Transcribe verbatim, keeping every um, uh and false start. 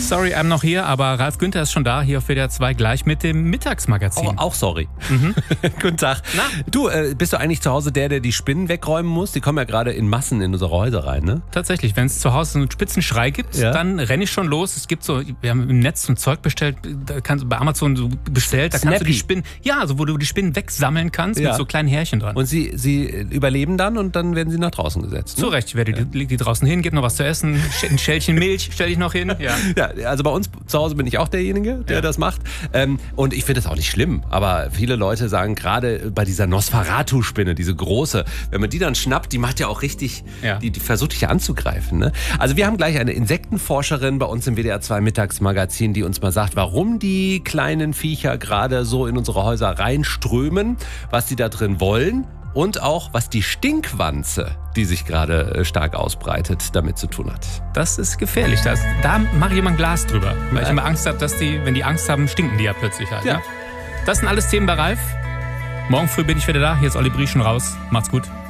Sorry, I'm noch hier, aber Ralf Günther ist schon da, hier auf W D R zwei, gleich mit dem Mittagsmagazin. Auch, auch sorry. Mhm. Guten Tag. Na? Du, äh, bist du eigentlich zu Hause der, der die Spinnen wegräumen muss? Die kommen ja gerade in Massen in unsere Häuser rein, ne? Tatsächlich, wenn es zu Hause so einen Spitzenschrei gibt, ja. dann renne ich schon los. Es gibt so, wir haben im Netz so ein Zeug bestellt, da kannst du bei Amazon so bestellt, da Snappy. kannst du die Spinnen, ja, also wo du die Spinnen wegsammeln kannst, ja. mit so kleinen Härchen dran. Und sie, sie überleben dann und dann werden sie nach draußen gesetzt. Ne? So recht, ich werde die, leg die draußen hin, gib noch was zu essen, ein Schälchen Milch stelle ich noch hin. Ja. ja, also bei uns zu Hause bin ich auch derjenige, der ja. das macht. Ähm, und ich finde das auch nicht schlimm. Aber viele Leute sagen, gerade bei dieser Nosferatu-Spinne, diese große, wenn man die dann schnappt, die macht ja auch richtig, ja. die, die versucht dich ja anzugreifen. Ne? Also wir haben gleich eine Insektenforscherin bei uns im W D R zwei Mittagsmagazin, die uns mal sagt, warum die kleinen Viecher gerade so in unsere Häuser reinströmen, was die da drin wollen. Und auch, was die Stinkwanze, die sich gerade stark ausbreitet, damit zu tun hat. Das ist gefährlich. Das, da mache ich immer ein Glas drüber. Weil ich immer Angst habe, dass die, wenn die Angst haben, stinken die ja plötzlich halt. Ja. Ne? Das sind alles Themen bei Ralf. Morgen früh bin ich wieder da. Hier ist Olli Brie schon raus. Macht's gut.